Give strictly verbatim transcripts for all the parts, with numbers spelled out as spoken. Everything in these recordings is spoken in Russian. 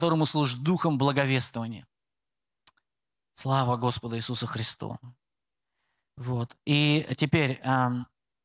которому служит духом благовествования. Слава Господу Иисусу Христу. Вот. И теперь эм,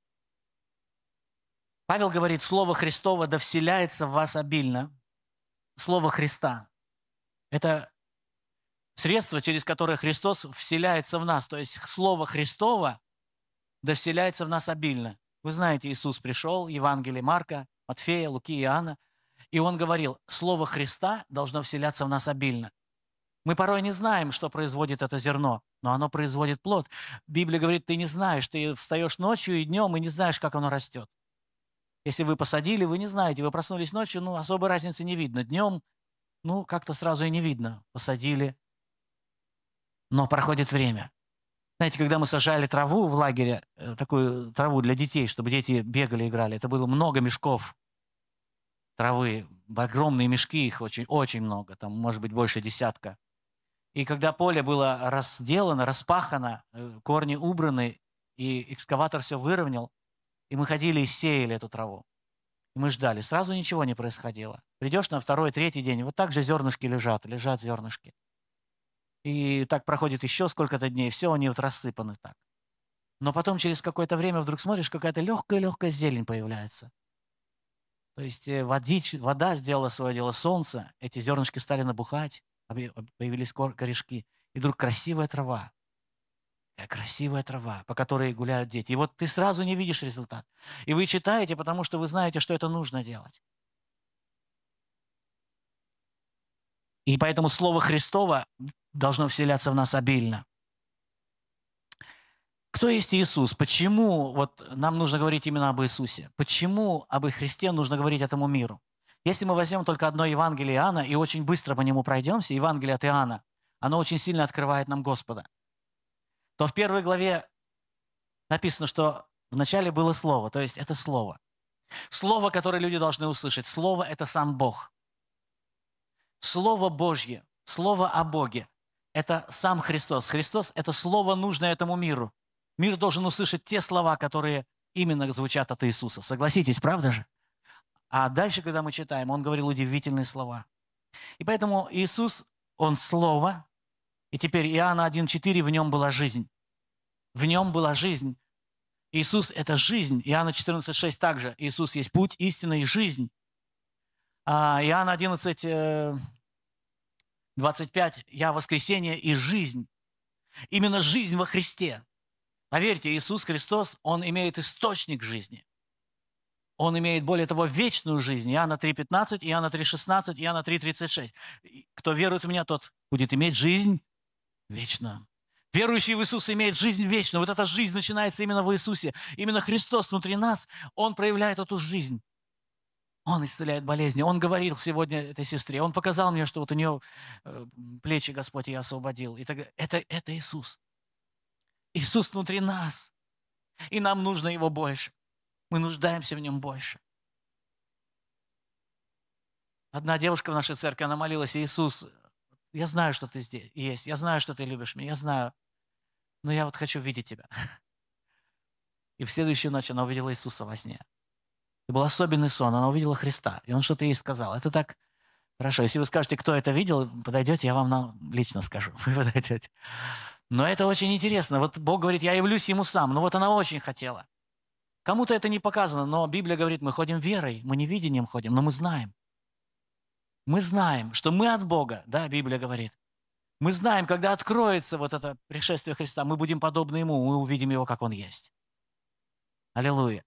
Павел говорит, Слово Христово да вселяется в вас обильно. Слово Христа. Это средство, через которое Христос вселяется в нас. То есть Слово Христово да вселяется в нас обильно. Вы знаете, Иисус пришел, Евангелие Марка, Матфея, Луки, Иоанна, и Он говорил, Слово Христа должно вселяться в нас обильно. Мы порой не знаем, что производит это зерно, но оно производит плод. Библия говорит, ты не знаешь, ты встаешь ночью и днем, и не знаешь, как оно растет. Если вы посадили, вы не знаете, вы проснулись ночью, ну, особой разницы не видно. Днем, ну, как-то сразу и не видно. Посадили, но проходит время. Знаете, когда мы сажали траву в лагере, такую траву для детей, чтобы дети бегали, играли, это было много мешков травы, огромные мешки, их очень, очень много, там, может быть, больше десятка. И когда поле было разделано, распахано, корни убраны, и экскаватор все выровнял, и мы ходили и сеяли эту траву. И мы ждали. Сразу ничего не происходило. Придешь на второй, третий день, вот так же зернышки лежат, лежат зернышки. И так проходит еще сколько-то дней, все, они вот рассыпаны так. Но потом через какое-то время вдруг смотришь, какая-то легкая-легкая зелень появляется. То есть водич, вода сделала свое дело, солнце, эти зернышки стали набухать, появились корешки, и вдруг красивая трава. Красивая трава, по которой гуляют дети. И вот ты сразу не видишь результат. И вы читаете, потому что вы знаете, что это нужно делать. И поэтому Слово Христово должно вселяться в нас обильно. Кто есть Иисус? Почему вот нам нужно говорить именно об Иисусе? Почему об Христе нужно говорить этому миру? Если мы возьмем только одно Евангелие Иоанна и очень быстро по нему пройдемся, Евангелие от Иоанна, оно очень сильно открывает нам Господа, то в первой главе написано, что вначале было Слово, то есть это Слово. Слово, которое люди должны услышать. Слово – это сам Бог. Слово Божье, Слово о Боге – это сам Христос. Христос – это Слово, нужное этому миру. Мир должен услышать те слова, которые именно звучат от Иисуса. Согласитесь, правда же? А дальше, когда мы читаем, Он говорил удивительные слова. И поэтому Иисус, Он Слово, и теперь Иоанна один четыре, в Нем была жизнь. В Нем была жизнь. Иисус – это жизнь. Иоанна четырнадцать шесть также. Иисус есть путь, истина и жизнь. А Иоанна одиннадцать двадцать пять – «Я воскресение и жизнь». Именно жизнь во Христе. Поверьте, Иисус Христос, Он имеет источник жизни. Он имеет, более того, вечную жизнь. Иоанна три пятнадцать, Иоанна три шестнадцать, Иоанна три тридцать шесть. Кто верует в Меня, тот будет иметь жизнь вечную. Верующий в Иисуса имеет жизнь вечную. Вот эта жизнь начинается именно в Иисусе. Именно Христос внутри нас, Он проявляет эту жизнь. Он исцеляет болезни. Он говорил сегодня этой сестре, Он показал мне, что вот у нее плечи Господь я освободил. И так, это, это Иисус. Иисус внутри нас. И нам нужно Его больше. Мы нуждаемся в Нем больше. Одна девушка в нашей церкви, она молилась: Иисус, я знаю, что Ты здесь есть, я знаю, что Ты любишь меня, я знаю, но я вот хочу видеть Тебя. И в следующую ночь она увидела Иисуса во сне. Это был особенный сон, она увидела Христа, и Он что-то ей сказал. Это так хорошо. Если вы скажете, кто это видел, подойдете, я вам лично скажу. Вы подойдете. Но это очень интересно. Вот Бог говорит, я явлюсь Ему сам. Ну вот она очень хотела. Кому-то это не показано, но Библия говорит, мы ходим верой, мы не видением ходим, но мы знаем. Мы знаем, что мы от Бога, да, Библия говорит. Мы знаем, когда откроется вот это пришествие Христа, мы будем подобны Ему, мы увидим Его, как Он есть. Аллилуйя.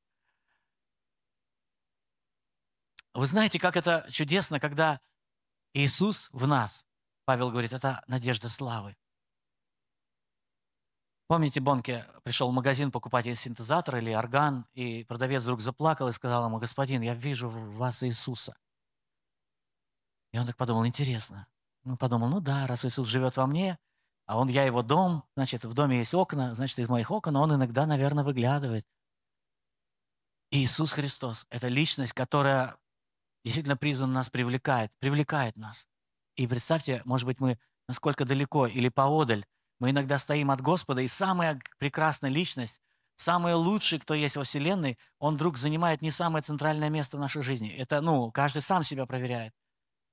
Вы знаете, как это чудесно, когда Иисус в нас, Павел говорит, это надежда славы. Помните, Бонке пришел в магазин покупать синтезатор или орган, и продавец вдруг заплакал и сказал ему: господин, я вижу в вас Иисуса. И он так подумал, интересно. Он подумал, ну да, раз Иисус живет во мне, а он, я его дом, значит, в доме есть окна, значит, из моих окон он иногда, наверное, выглядывает. Иисус Христос – это личность, которая действительно призвана нас привлекает, привлекает нас. И представьте, может быть, мы насколько далеко или поодаль, мы иногда стоим от Господа, и самая прекрасная личность, самый лучший, кто есть во Вселенной, он вдруг занимает не самое центральное место в нашей жизни. Это, ну, каждый сам себя проверяет.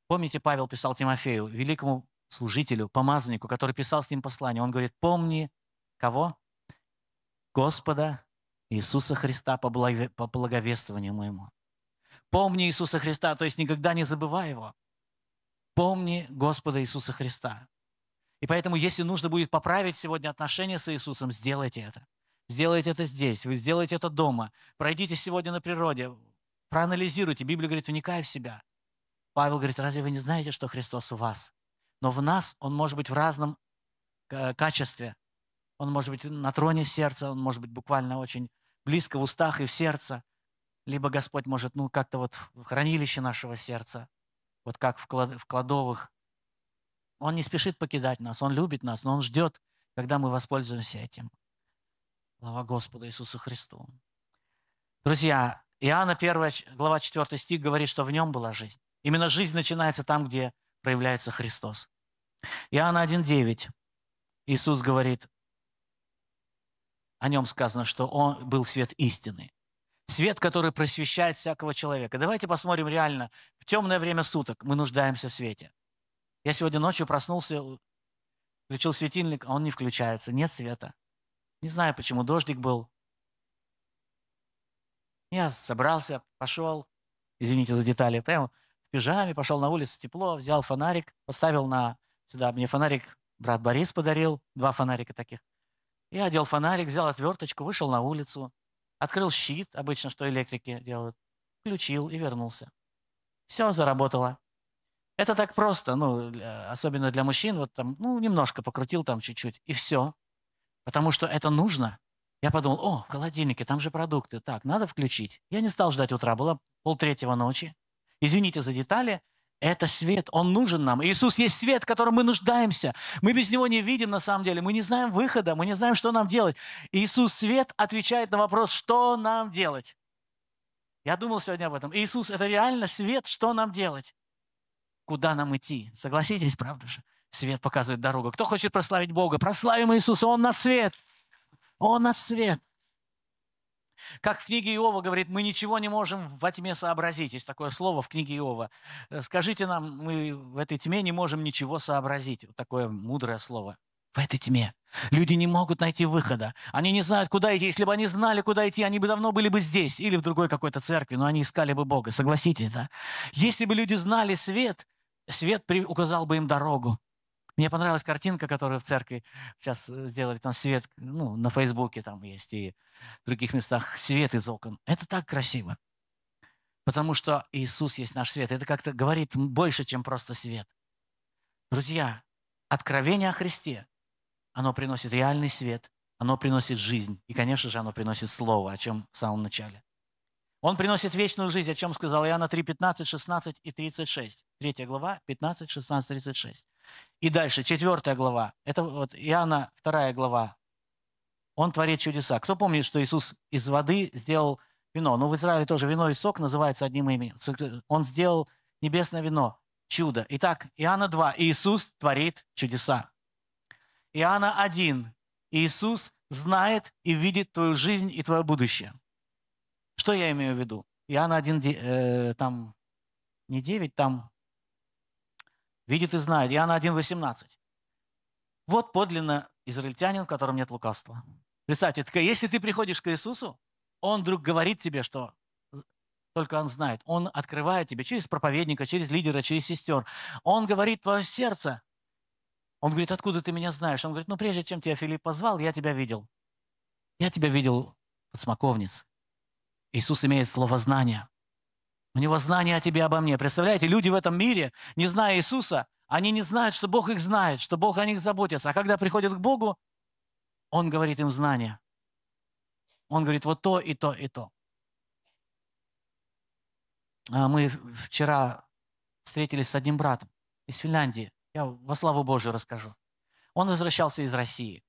Помните, Павел писал Тимофею, великому служителю, помазаннику, который писал с ним послание. Он говорит, помни кого? Господа Иисуса Христа по благове- по благовествованию моему. Помни Иисуса Христа, то есть никогда не забывай Его. Помни Господа Иисуса Христа. И поэтому, если нужно будет поправить сегодня отношения с Иисусом, сделайте это. Сделайте это здесь, вы сделаете это дома. Пройдите сегодня на природе, проанализируйте. Библия говорит, вникай в себя. Павел говорит, разве вы не знаете, что Христос в вас? Но в нас Он может быть в разном э, качестве. Он может быть на троне сердца, Он может быть буквально очень близко в устах и в сердце. Либо Господь может, ну, как-то вот в хранилище нашего сердца, вот как в, клад, в кладовых. Он не спешит покидать нас, Он любит нас, но Он ждет, когда мы воспользуемся этим. Слава Господу Иисусу Христу. Друзья, Иоанна первая глава четвёртый стих говорит, что в Нем была жизнь. Именно жизнь начинается там, где проявляется Христос. Иоанна один девять. Иисус говорит, о Нем сказано, что Он был свет истины. Свет, который просвещает всякого человека. Давайте посмотрим реально. В темное время суток мы нуждаемся в свете. Я сегодня ночью проснулся, включил светильник, а он не включается. Нет света. Не знаю почему. Дождик был. Я собрался, пошел. Извините за детали. Прямо в пижаме, пошел на улицу, тепло, взял фонарик, поставил на сюда. Мне фонарик брат Борис подарил. Два фонарика таких. Я одел фонарик, взял отверточку, вышел на улицу. Открыл щит, обычно, что электрики делают, включил и вернулся. Все заработало. Это так просто, ну, особенно для мужчин, вот там, ну, немножко покрутил там чуть-чуть, и все. Потому что это нужно. Я подумал, о, в холодильнике, там же продукты, так, надо включить. Я не стал ждать утра, было полтретьего ночи. Извините за детали, это свет, он нужен нам. Иисус есть свет, в котором мы нуждаемся. Мы без Него не видим на самом деле, мы не знаем выхода, мы не знаем, что нам делать. Иисус свет отвечает на вопрос, что нам делать. Я думал сегодня об этом. Иисус – это реально свет, что нам делать. Куда нам идти? Согласитесь, правда же? Свет показывает дорогу. Кто хочет прославить Бога? Прославим Иисуса, Он наш свет. Он наш свет. Как в книге Иова говорит, мы ничего не можем во тьме сообразить. Есть такое слово в книге Иова. Скажите нам, мы в этой тьме не можем ничего сообразить. Вот такое мудрое слово. В этой тьме. Люди не могут найти выхода. Они не знают, куда идти. Если бы они знали, куда идти, они бы давно были бы здесь или в другой какой-то церкви, но они искали бы Бога. Согласитесь, да? Если бы люди знали свет, свет указал бы им дорогу. Мне понравилась картинка, которую в церкви сейчас сделали, там свет, ну, на Фейсбуке там есть и в других местах, свет из окон. Это так красиво, потому что Иисус есть наш свет. Это как-то говорит больше, чем просто свет. Друзья, откровение о Христе, оно приносит реальный свет, оно приносит жизнь, и, конечно же, оно приносит Слово, о чем в самом начале. Он приносит вечную жизнь, о чем сказал Иоанна три, пятнадцать, шестнадцать и тридцать шесть. Третья глава, пятнадцать, шестнадцать, тридцать шесть. И дальше, четвертая глава. Это вот Иоанна, вторая глава. Он творит чудеса. Кто помнит, что Иисус из воды сделал вино? Ну, в Израиле тоже вино и сок называется одним именем. Он сделал небесное вино, чудо. Итак, Иоанна два. Иисус творит чудеса. Иоанна один. Иисус знает и видит твою жизнь и твое будущее. Что я имею в виду? Иоанна один, э, там не девять, там видит и знает. Иоанна один, восемнадцать. Вот подлинно израильтянин, в котором нет лукавства. Представьте, так, если ты приходишь к Иисусу, Он вдруг говорит тебе, что только Он знает. Он открывает тебе через проповедника, через лидера, через сестер. Он говорит в твое сердце. Он говорит, откуда ты меня знаешь? Он говорит, ну прежде чем тебя Филипп позвал, я тебя видел. Я тебя видел под смоковниц. Иисус имеет слово знания. У Него знание о тебе, обо мне. Представляете, люди в этом мире, не зная Иисуса, они не знают, что Бог их знает, что Бог о них заботится. А когда приходят к Богу, Он говорит им знания. Он говорит вот то и то и то. Мы вчера встретились с одним братом из Финляндии. Я во славу Божию расскажу. Он возвращался из России.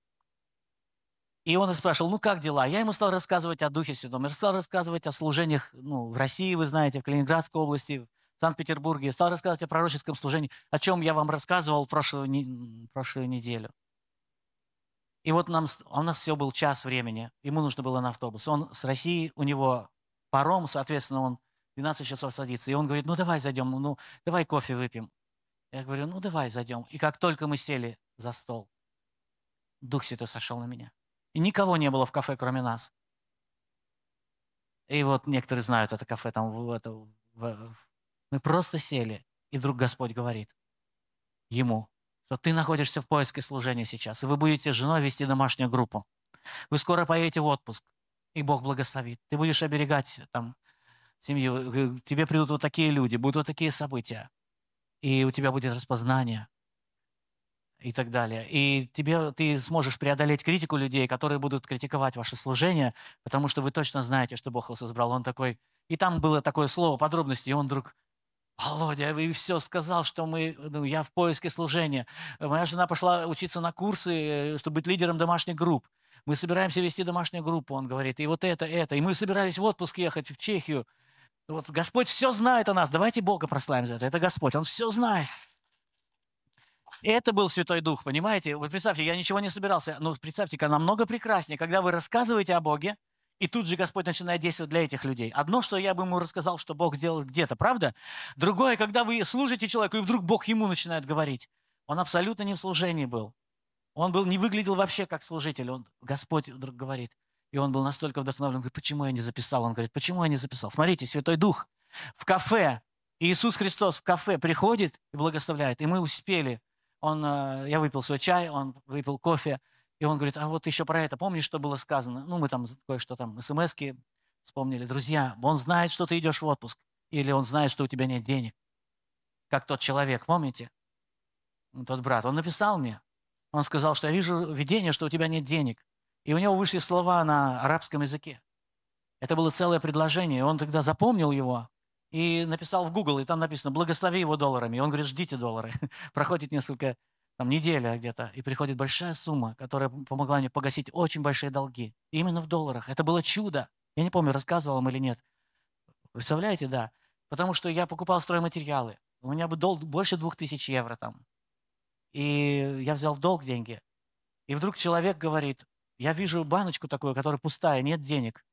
И он спрашивал, ну как дела? Я ему стал рассказывать о Духе Святом. Я стал рассказывать о служениях ну, в России, вы знаете, в Калининградской области, в Санкт-Петербурге. Стал рассказывать о пророческом служении, о чем я вам рассказывал прошлую, не, прошлую неделю. И вот нам, у нас все был час времени, ему нужно было на автобус. Он с России, у него паром, соответственно, он двенадцать часов садится. И он говорит, ну давай зайдем, ну давай кофе выпьем. Я говорю, ну давай зайдем. И как только мы сели за стол, Дух Святой сошел на меня. И никого не было в кафе, кроме нас. И вот некоторые знают это кафе, там в, это, в- в- мы просто сели, и вдруг Господь говорит ему, что ты находишься в поиске служения сейчас, и вы будете с женой вести домашнюю группу. Вы скоро поедете в отпуск, и Бог благословит. Ты будешь оберегать там семью, э, к тебе придут вот такие люди, будут вот такие события, и у тебя будет распознание и так далее. И тебе, ты сможешь преодолеть критику людей, которые будут критиковать ваше служение, потому что вы точно знаете, что Бог вас избрал. Он такой... И там было такое слово, подробности, и он вдруг... Володя, вы все сказал, что мы, ну, я в поиске служения. Моя жена пошла учиться на курсы, э, чтобы быть лидером домашних групп. Мы собираемся вести домашнюю группу, он говорит, и вот это, это. И мы собирались в отпуск ехать в Чехию. Вот Господь все знает о нас. Давайте Бога прославим за это. Это Господь, Он все знает. Это был Святой Дух, понимаете? Вот представьте, я ничего не собирался. Но представьте-ка, намного прекраснее, когда вы рассказываете о Боге, и тут же Господь начинает действовать для этих людей. Одно, что я бы ему рассказал, что Бог сделал где-то, правда? Другое, когда вы служите человеку, и вдруг Бог ему начинает говорить. Он абсолютно не в служении был. Он был, не выглядел вообще как служитель. Он, Господь вдруг говорит. И он был настолько вдохновлен. Он говорит, почему я не записал? Он говорит, почему я не записал? Смотрите, Святой Дух в кафе. Иисус Христос в кафе приходит и благословляет. И мы успели. Он, э, я выпил свой чай, он выпил кофе. И он говорит, а вот еще про это. Помнишь, что было сказано? Ну, мы там кое-что там, смс-ки вспомнили. Друзья, он знает, что ты идешь в отпуск. Или он знает, что у тебя нет денег. Как тот человек, помните? Тот брат. Он написал мне. Он сказал, что я вижу видение, что у тебя нет денег. И у него вышли слова на арабском языке. Это было целое предложение. И он тогда запомнил его и написал в Google, и там написано «благослови его долларами». И он говорит, ждите доллары. Проходит несколько, там, неделя где-то, и приходит большая сумма, которая помогла мне погасить очень большие долги. И именно в долларах. Это было чудо. Я не помню, рассказывал вам или нет. Представляете, да. Потому что я покупал стройматериалы. У меня бы долг больше двух тысяч евро там. И я взял в долг деньги. И вдруг человек говорит, я вижу баночку такую, которая пустая, нет денег.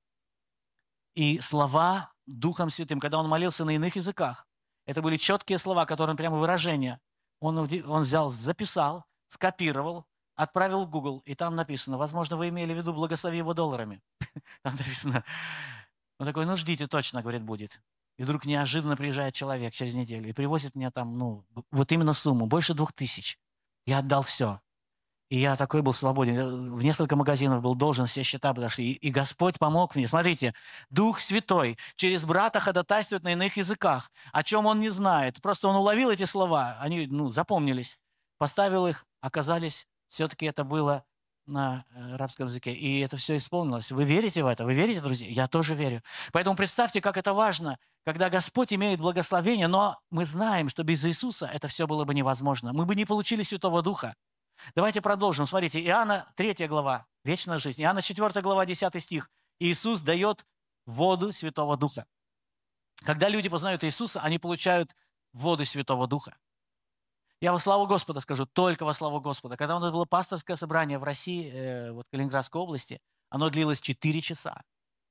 И слова Духом Святым, когда он молился на иных языках, это были четкие слова, которые прямо выражения. Он, он взял, записал, скопировал, отправил в Google, и там написано, возможно, вы имели в виду благослови его долларами. Там написано. Он такой, ну ждите, точно, говорит, будет. И вдруг неожиданно приезжает человек через неделю и привозит мне там, ну, вот именно сумму, больше двух тысяч. Я отдал все. И я такой был свободен. В несколько магазинов был должен, все счета подошли. И, и Господь помог мне. Смотрите, Дух Святой через брата ходатайствует на иных языках, о чем он не знает. Просто он уловил эти слова, они ну, запомнились, поставил их, оказались, все-таки это было на арабском языке. И это все исполнилось. Вы верите в это? Вы верите, друзья? Я тоже верю. Поэтому представьте, как это важно, когда Господь имеет благословение, но мы знаем, что без Иисуса это все было бы невозможно. Мы бы не получили Святого Духа. Давайте продолжим. Смотрите, Иоанна третья глава, вечная жизнь. Иоанна четвёртая глава, десятый стих. Иисус дает воду Святого Духа. Когда люди познают Иисуса, они получают воду Святого Духа. Я во славу Господа скажу, только во славу Господа. Когда у нас было пасторское собрание в России, э, вот в Калининградской области, оно длилось четыре часа.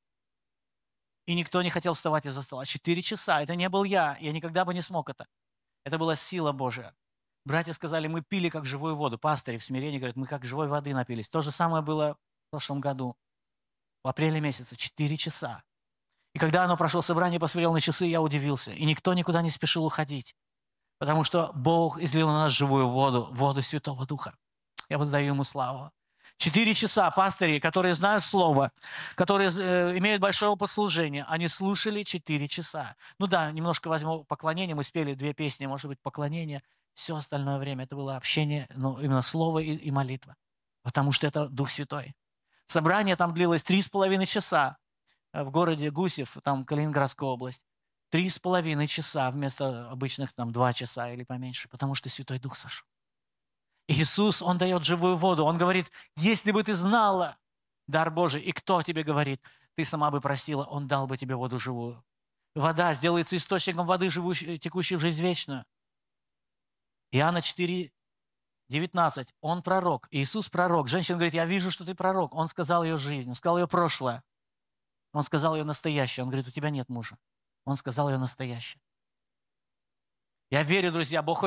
И никто не хотел вставать из-за стола. четыре часа. Это не был я. Я никогда бы не смог это. Это была сила Божия. Братья сказали, мы пили как живую воду. Пастыри в смирении говорят, мы как живой воды напились. То же самое было в прошлом году, в апреле месяце, четыре часа. И когда оно прошло собрание, посмотрел на часы, я удивился. И никто никуда не спешил уходить. Потому что Бог излил на нас живую воду, воду Святого Духа. Я воздаю Ему славу. Четыре часа пастыри, которые знают Слово, которые э, имеют большой опыт служения, они слушали четыре часа. Ну да, немножко возьму поклонение, мы спели две песни, может быть, поклонение. Все остальное время это было общение, ну, именно слово и, и молитва. Потому что это Дух Святой. Собрание там длилось три с половиной часа в городе Гусев, там Калининградская область. Три с половиной часа вместо обычных там два часа или поменьше, потому что Святой Дух сошел. Иисус, Он дает живую воду. Он говорит, если бы ты знала дар Божий, и кто тебе говорит, ты сама бы просила, Он дал бы тебе воду живую. Вода сделается источником воды, живущей, текущей в жизнь вечную. Иоанна четыре, девятнадцать. Он пророк. Иисус пророк. Женщина говорит, я вижу, что ты пророк. Он сказал ее жизнь, он сказал ее прошлое. Он сказал ее настоящее. Он говорит, у тебя нет мужа. Он сказал ее настоящей. Я верю, друзья, Бог